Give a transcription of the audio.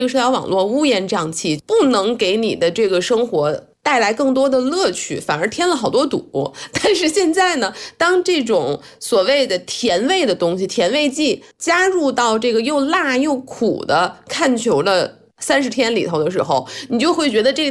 这个社交网络乌烟瘴气，不能给你的这个生活带来更多的乐趣，反而添了好多堵。但是现在呢，当这种所谓的甜味的东西，甜味剂加入到这个又辣又苦的看球的30天里头的时候，你就会觉得这